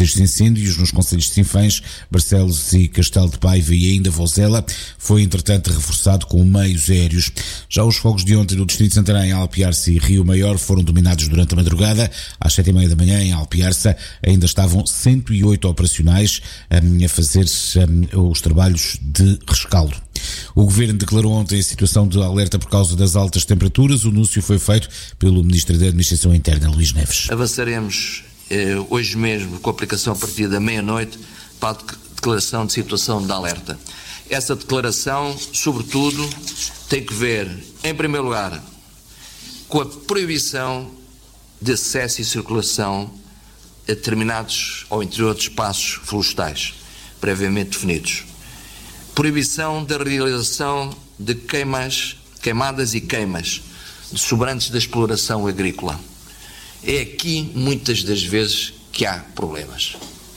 estes incêndios nos concelhos de Sinfãs, Barcelos e Castelo de Paiva e ainda Vozela foi entretanto reforçado com meios aéreos. Já os fogos de ontem no distrito de Santarém, Alpiarça e Rio Maior foram dominados durante a madrugada. Às 7h30 da manhã em Alpiarça ainda estavam 108 operacionais a fazer os trabalhos de rescaldo. O Governo declarou ontem a situação de alerta por causa das altas temperaturas. O anúncio foi feito pelo Ministro da Administração Interna, Luís Neves. Avançaremos hoje mesmo com a aplicação a partir da meia-noite para a declaração de situação de alerta. Essa declaração, sobretudo, tem que ver, em primeiro lugar, com a proibição de acesso e circulação a determinados ou interior de espaços florestais, previamente definidos. Proibição da realização de queimadas e queimas de sobrantes da exploração agrícola. É aqui, muitas das vezes, que há problemas.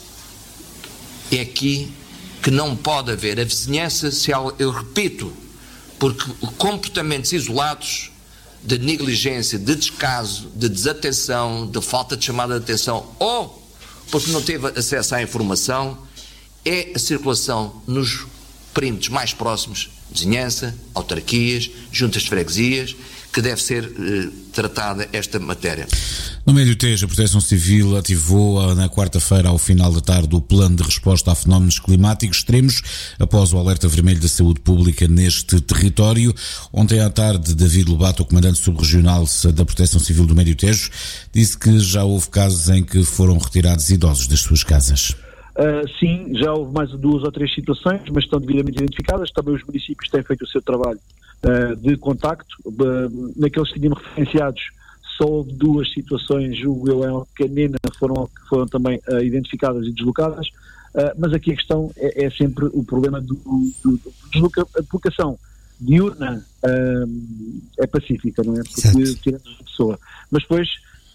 É aqui que não pode haver a vizinhança, eu repito, porque comportamentos isolados de negligência, de descaso, de desatenção, de falta de chamada de atenção ou porque não teve acesso à informação, é a circulação nos perímetros mais próximos, vizinhança, autarquias, juntas de freguesias, que deve ser tratada esta matéria. No Médio Tejo, a Proteção Civil ativou na quarta-feira, ao final da tarde, o plano de resposta a fenómenos climáticos extremos, após o alerta vermelho da saúde pública neste território. Ontem à tarde, David Lobato, o comandante subregional da Proteção Civil do Médio Tejo, disse que já houve casos em que foram retirados idosos das suas casas. Sim, já houve mais 2 ou 3 situações, mas estão devidamente identificadas. Também os municípios têm feito o seu trabalho de contacto. Naqueles que tínhamos referenciados, só houve 2 situações, julgo eu, em Canena, foram também identificadas e deslocadas, mas aqui a questão é sempre o problema a deslocação diurna é pacífica, não é? Porque tiramos a pessoa. Mas depois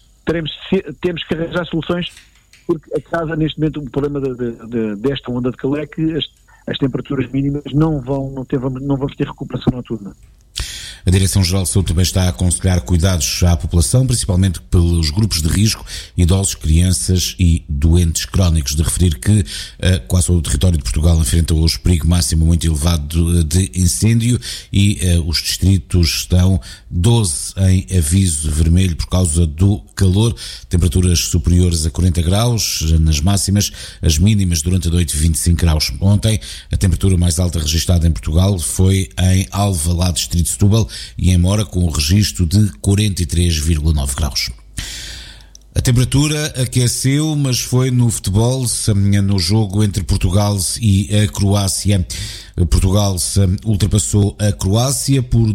temos que arranjar soluções, porque a casa, neste momento, o problema desta onda de calor é que as temperaturas mínimas não vamos ter recuperação noturna. A Direção-Geral de Saúde também está a aconselhar cuidados à população, principalmente pelos grupos de risco, idosos, crianças e doentes crónicos. De referir que quase todo o território de Portugal enfrenta hoje perigo máximo muito elevado de incêndio e os distritos estão 12 em aviso vermelho por causa do calor, temperaturas superiores a 40 graus nas máximas, as mínimas durante a noite 25 graus. Ontem a temperatura mais alta registada em Portugal foi em Alvalade, distrito de Setúbal, e em Mora, com o registro de 43,9 graus. A temperatura aqueceu, mas foi no futebol, no jogo entre Portugal e a Croácia. Portugal ultrapassou a Croácia por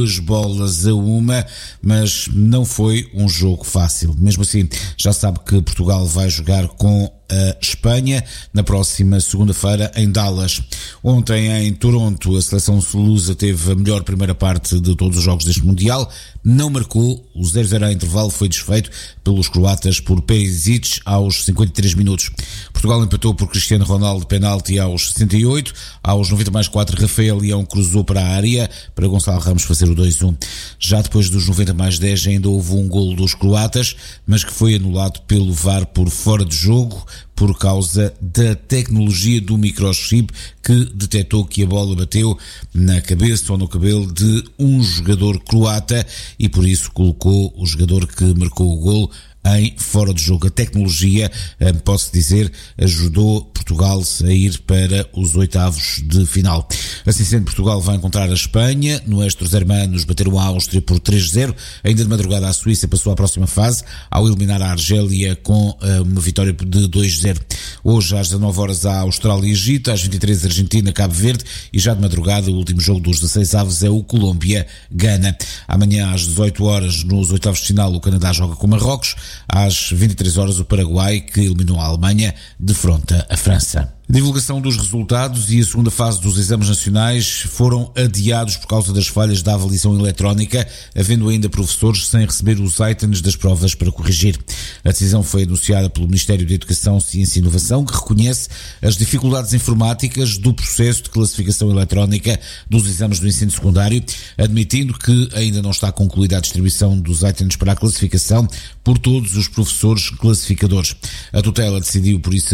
2-1, mas não foi um jogo fácil. Mesmo assim, já sabe que Portugal vai jogar com a Espanha na próxima segunda-feira em Dallas. Ontem em Toronto, a seleção lusa teve a melhor primeira parte de todos os jogos deste Mundial. Não marcou, o 0-0 a intervalo foi desfeito pelos croatas por Perisic aos 53 minutos. Portugal empatou por Cristiano Ronaldo penalti aos 68, aos 90+4 Rafael Leão cruzou para a área para Gonçalo Ramos fazer o 2-1. Já depois dos 90+10 ainda houve um golo dos croatas, mas que foi anulado pelo VAR por fora de jogo, por causa da tecnologia do microchip que detectou que a bola bateu na cabeça ou no cabelo de um jogador croata e por isso colocou o jogador que marcou o golo em fora de jogo. A tecnologia, posso dizer, ajudou Portugal a ir para os oitavos de final. Assim sendo, Portugal vai encontrar a Espanha. No Estros Hermanos bateram a Áustria por 3-0. Ainda de madrugada a Suíça passou à próxima fase ao eliminar a Argélia com uma vitória de 2-0. Hoje às 19 horas há Austrália e Egito, às 23 Argentina, Cabo Verde e já de madrugada o último jogo dos 16 avos é o Colômbia-Gana. Amanhã às 18 horas nos oitavos de final o Canadá joga com Marrocos. Às 23 horas o Paraguai, que eliminou a Alemanha, defronta a França. A divulgação dos resultados e a segunda fase dos exames nacionais foram adiados por causa das falhas da avaliação eletrónica, havendo ainda professores sem receber os items das provas para corrigir. A decisão foi anunciada pelo Ministério da Educação, Ciência e Inovação, que reconhece as dificuldades informáticas do processo de classificação eletrónica dos exames do ensino secundário, admitindo que ainda não está concluída a distribuição dos items para a classificação por todos os professores classificadores. A tutela decidiu, por isso,